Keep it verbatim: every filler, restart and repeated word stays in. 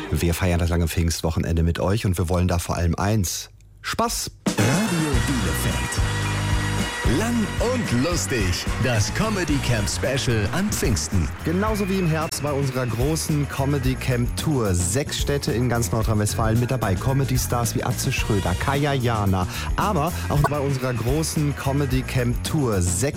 Wir feiern das lange Pfingstwochenende mit euch und wir wollen da vor allem eins: Spaß. Radio Bielefeld. Lang und lustig. Das Comedy Camp Special an Pfingsten. Genauso wie im Herbst bei unserer großen Comedy Camp Tour. Sechs Städte in ganz Nordrhein-Westfalen mit dabei. Comedy-Stars wie Atze Schröder, Kaya Jana. Aber auch bei unserer großen Comedy Camp Tour. Sechs